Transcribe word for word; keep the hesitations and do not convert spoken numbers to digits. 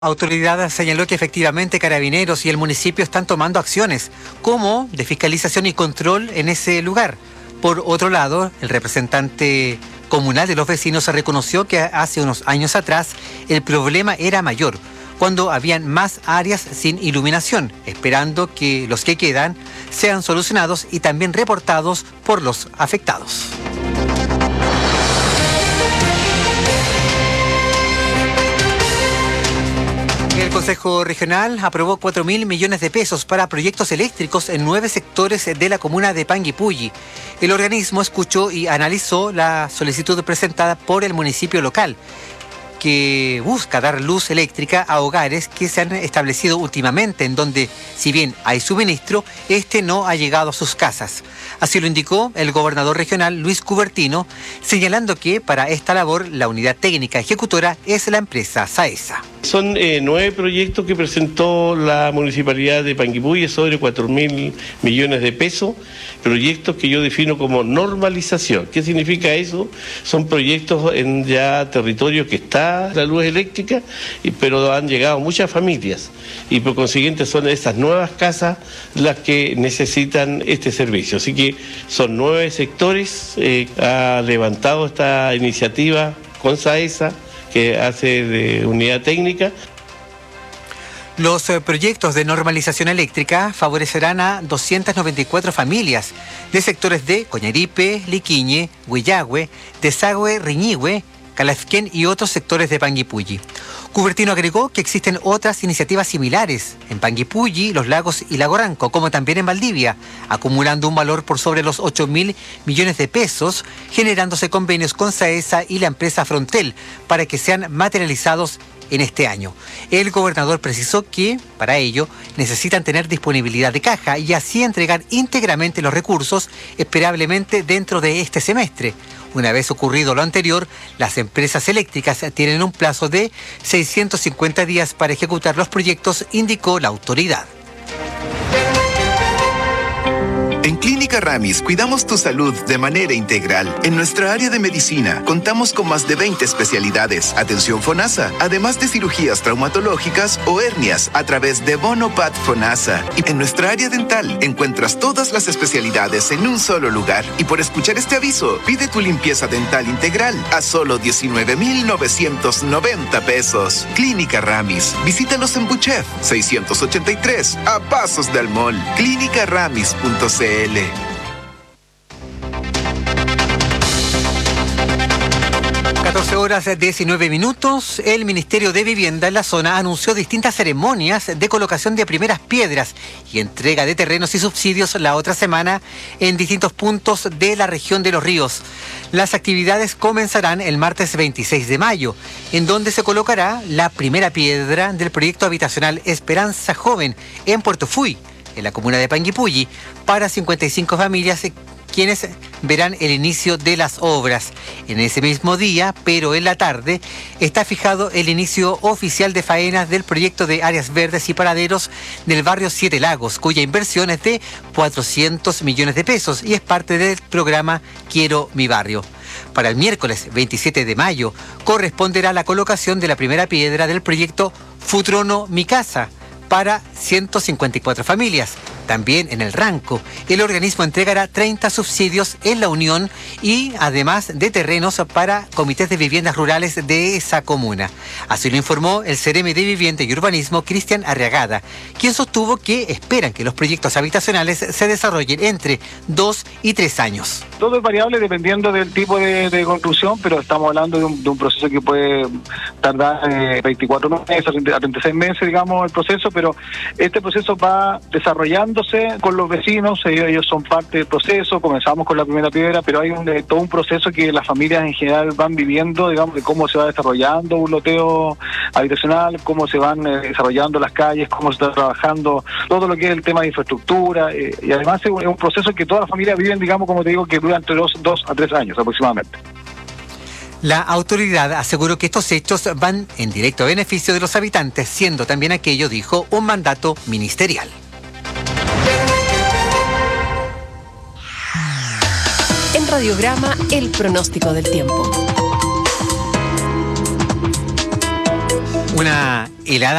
Autoridad señaló que efectivamente Carabineros y el municipio están tomando acciones, como de fiscalización y control en ese lugar. Por otro lado, el representante comunal de los vecinos reconoció que hace unos años atrás el problema era mayor, cuando habían más áreas sin iluminación, esperando que los que quedan sean solucionados y también reportados por los afectados. El Consejo Regional aprobó cuatro mil millones de pesos para proyectos eléctricos en nueve sectores de la comuna de Panguipulli. El organismo escuchó y analizó la solicitud presentada por el municipio local, que busca dar luz eléctrica a hogares que se han establecido últimamente, en donde, si bien hay suministro, este no ha llegado a sus casas. Así lo indicó el gobernador regional Luis Cubertino, señalando que para esta labor la unidad técnica ejecutora es la empresa SAESA. Son eh, nueve proyectos que presentó la Municipalidad de Panguipulli, sobre cuatro mil millones de pesos, proyectos que yo defino como normalización. ¿Qué significa eso? Son proyectos en ya territorios que está la luz eléctrica, y, pero han llegado muchas familias y por consiguiente son esas nuevas casas las que necesitan este servicio. Así que son nueve sectores, eh, ha levantado esta iniciativa con SAESA, que hace de unidad técnica. Los eh, proyectos de normalización eléctrica favorecerán a doscientas noventa y cuatro familias de sectores de Coñaripe, Liquiñe, Huillagüe, Desagüe, Riñihue, Calafquén y otros sectores de Panguipulli. Cubertino agregó que existen otras iniciativas similares en Panguipulli, Los Lagos y Lago Ranco, como también en Valdivia, acumulando un valor por sobre los ocho mil millones de pesos, generándose convenios con SAESA y la empresa Frontel para que sean materializados en este año. El gobernador precisó que, para ello, necesitan tener disponibilidad de caja y así entregar íntegramente los recursos, esperablemente dentro de este semestre. Una vez ocurrido lo anterior, las empresas eléctricas tienen un plazo de seiscientos cincuenta días para ejecutar los proyectos, indicó la autoridad. En Clínica Ramis cuidamos tu salud de manera integral. En nuestra área de medicina contamos con más de veinte especialidades, atención FONASA, además de cirugías traumatológicas o hernias a través de Bonopat FONASA. Y en nuestra área dental encuentras todas las especialidades en un solo lugar. Y por escuchar este aviso, pide tu limpieza dental integral a solo diecinueve mil novecientos noventa pesos. Clínica Ramis. Visítalos en Buchef seiscientos ochenta y tres, a pasos del mall. clínica ramis punto c l. catorce horas diecinueve minutos, el Ministerio de Vivienda en la zona anunció distintas ceremonias de colocación de primeras piedras y entrega de terrenos y subsidios la otra semana en distintos puntos de la región de Los Ríos. Las actividades comenzarán el martes veintiséis de mayo, en donde se colocará la primera piedra del proyecto habitacional Esperanza Joven en Puerto Fuy, en la comuna de Panguipulli, para cincuenta y cinco familias quienes verán el inicio de las obras. En ese mismo día, pero en la tarde, está fijado el inicio oficial de faenas del proyecto de áreas verdes y paraderos del barrio Siete Lagos, cuya inversión es de cuatrocientos millones de pesos y es parte del programa Quiero mi barrio. Para el miércoles veintisiete de mayo, corresponderá la colocación de la primera piedra del proyecto Futrono Mi Casa, para ciento cincuenta y cuatro familias. También en el Ranco, el organismo entregará treinta subsidios en la Unión y además de terrenos para comités de viviendas rurales de esa comuna. Así lo informó el Ceremi de Vivienda y Urbanismo, Cristian Arriagada, quien sostuvo que esperan que los proyectos habitacionales se desarrollen entre dos y tres años. Todo es variable dependiendo del tipo de, de construcción, pero estamos hablando de un, de un proceso que puede tardar eh, veinticuatro meses, a treinta y seis meses, digamos, el proceso, pero este proceso va desarrollándose con los vecinos, ellos, ellos son parte del proceso, comenzamos con la primera piedra, pero hay un, eh, todo un proceso que las familias en general van viviendo, digamos, de cómo se va desarrollando un loteo habitacional, cómo se van eh, desarrollando las calles, cómo se está trabajando todo lo que es el tema de infraestructura, eh, y además es un, es un proceso que todas las familias viven, digamos, como te digo, que dura entre dos, dos a tres años aproximadamente. La autoridad aseguró que estos hechos van en directo beneficio de los habitantes, siendo también aquello, dijo, un mandato ministerial. En Radiograma, el pronóstico del tiempo. Una helada